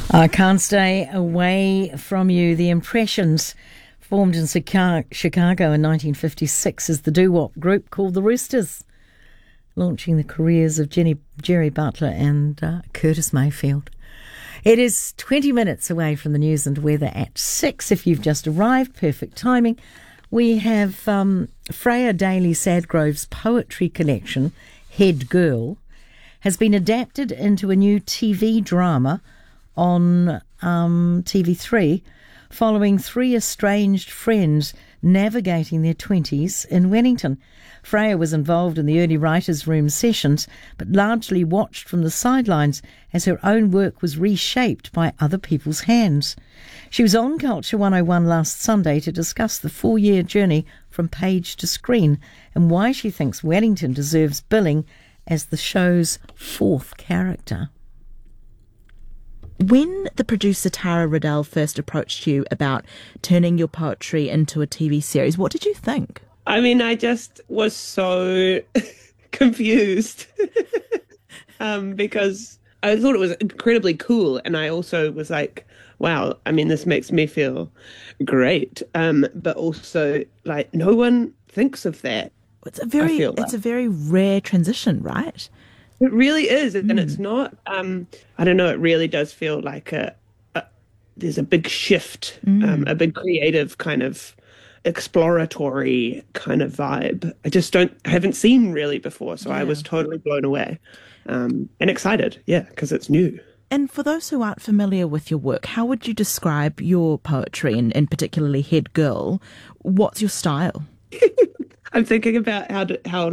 I Can't Stay Away From You. The Impressions, formed in Chicago in 1956 as the doo-wop group called the Roosters, launching the careers of Jerry Butler and Curtis Mayfield. It is 20 minutes away from the news and weather at 6. If you've just arrived, perfect timing. We have Freya Daly Sadgrove's poetry collection, Head Girl, has been adapted into a new TV drama on TV3, following three estranged friends navigating their 20s in Wellington. Freya was involved in the early writers' room sessions, but largely watched from the sidelines as her own work was reshaped by other people's hands. She was on Culture 101 last Sunday to discuss the 4-year journey from page to screen and why she thinks Wellington deserves billing as the show's fourth character. When the producer Tara Riddell first approached you about turning your poetry into a TV series, what did you think? I mean, I just was so confused because I thought it was incredibly cool. And I also was like, wow, I mean, this makes me feel great. But also, like, no one thinks of that. It's a very rare transition, right? It really is, and it's not. I don't know. It really does feel like there's a big shift, a big creative kind of exploratory kind of vibe. I haven't seen really before, so I was totally blown away and excited. Yeah, because it's new. And for those who aren't familiar with your work, how would you describe your poetry, and particularly Head Girl? What's your style? I'm thinking about how